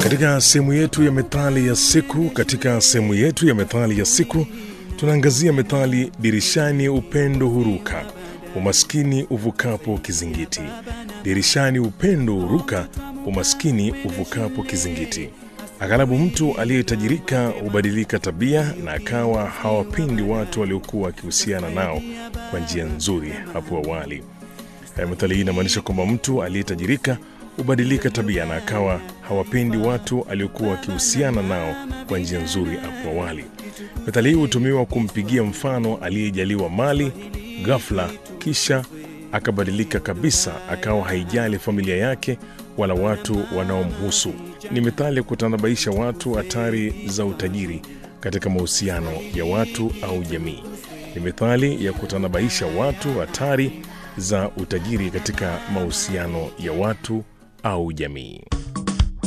Katika sehemu yetu ya methali ya siku, tunaangazia methali dirishani upendo huruka, umaskini uvukapo kizingiti. Dirishani upendo huruka, umaskini uvukapo kizingiti. Aghalabu mtu aliyetajirika hubadilika tabia na akawa hawapendi watu waliokuwa wakihusiana nao kwa njia nzuri hapo awali. Methali hii inamaanisha kwamba mtu aliyetajirika hubadilika tabia na akawa hawapendi watu aliokuwa wakihusiana nao kwa njia nzuri hapo awali. Methali hii hutumiwa kumpigia mfano aliyejaliwa mali ghafla kisha akabadilika kabisa, akawa haijali familia yake wala watu wanaomhusu. Ni methali ya kutanabaisha watu hatari za utajiri katika mahusiano ya watu au jamii. Ni methali ya kutanabaisha watu hatari za utajiri katika mahusiano ya watu au jamii.